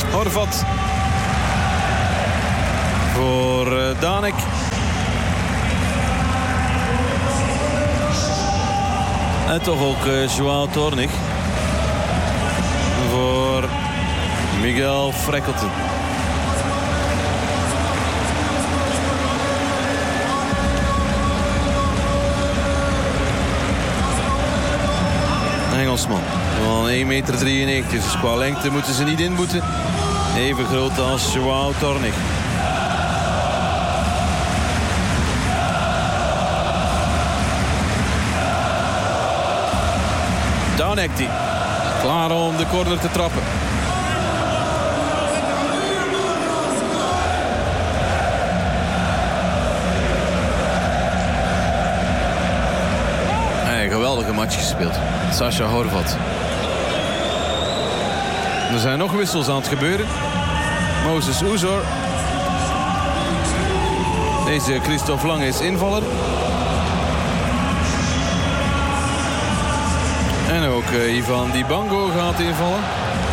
Horvat. Voor Danek. En toch ook João Tornig. Voor Miguel Freckelton. Engelsman van 1,93 meter. Dus qua lengte moeten ze niet inboeten. Even groot als João Tornig. Danek die. Klaar om de corner te trappen. Een geweldige match gespeeld. Sascha Horvat. Er zijn nog wissels aan het gebeuren. Moses Oezor. Deze Christophe Lang is invaller. En ook Ivan Dibango gaat invallen.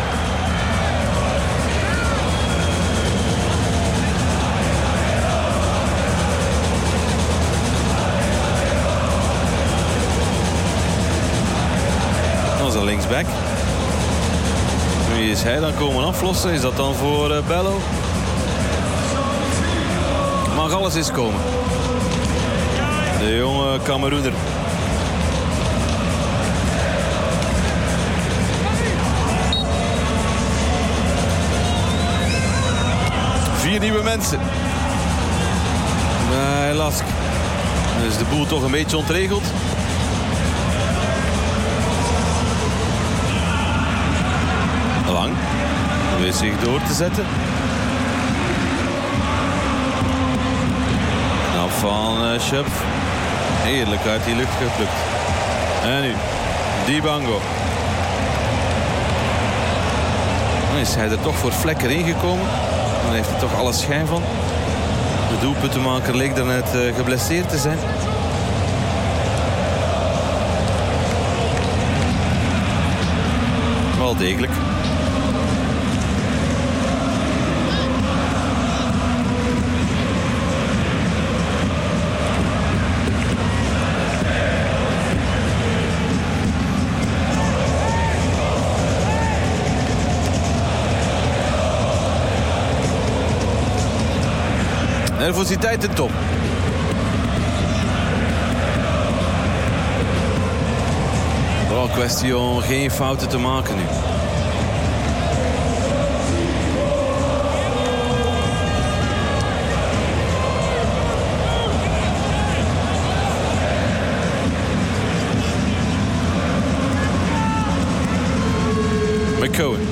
Dat is een linksback. Wie is hij dan komen aflossen? Is dat dan voor Bello? Mag alles eens komen. De jonge Cameroener. Vier nieuwe mensen. Bij Lask. Dan is de boel toch een beetje ontregeld. Lang. Weer zich door te zetten. Nou, van Schöpf. Heerlijk uit die lucht geplukt. En nu. Dibango. Dan is hij er toch voor Vlekker ingekomen. Dan heeft hij toch alles schijn van. De doelpuntenmaker leek daarnet geblesseerd te zijn. Wel degelijk. Nervositeit ten top. Wel een kwestie om geen fouten te maken nu. McCowan.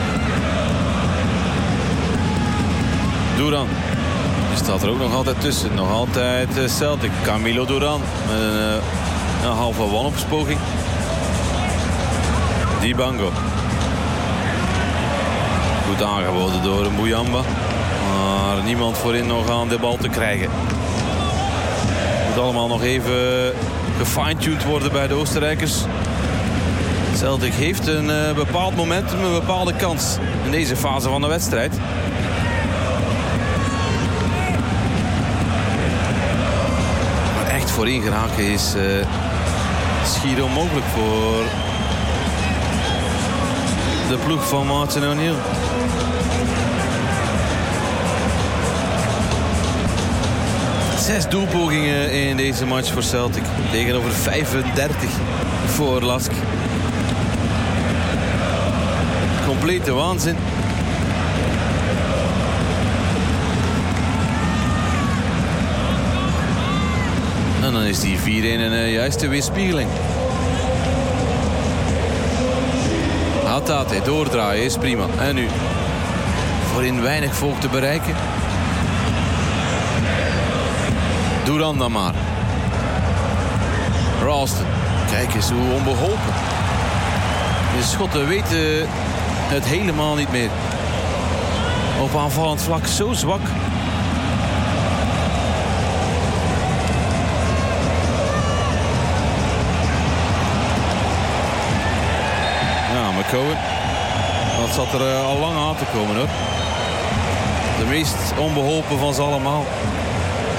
Duran. Staat er ook nog altijd tussen. Nog altijd Celtic. Camilo Duran. Met een halve wanopspoging. Dibango. Goed aangeboden door Muyamba. Maar niemand voorin nog aan de bal te krijgen. Moet allemaal nog even gefine-tuned worden bij de Oostenrijkers. Celtic heeft een bepaald momentum, een bepaalde kans in deze fase van de wedstrijd. Voorin geraken is schier onmogelijk voor de ploeg van Martin O'Neill. Zes doelpogingen in deze match voor Celtic. Tegenover 35 voor Lask. Complete waanzin. En dan is die 4-1 een juiste weerspiegeling. Hatate, doordraaien is prima. En nu? Voorin weinig volk te bereiken. Duran dan maar. Ralston. Kijk eens hoe onbeholpen. De Schotten weten het helemaal niet meer. Op aanvallend vlak zo zwak. McCowan. Wat zat er al lang aan te komen hoor. De meest onbeholpen van ze allemaal.